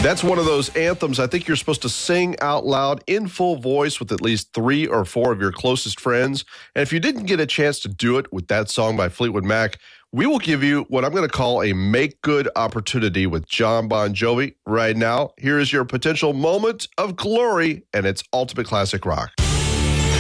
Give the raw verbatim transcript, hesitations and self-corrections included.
That's one of those anthems I think you're supposed to sing out loud in full voice with at least three or four of your closest friends. And if you didn't get a chance to do it with that song by Fleetwood Mac, we will give you what I'm going to call a make-good opportunity with Jon Bon Jovi right now. Here is your potential moment of glory, and it's ultimate classic rock.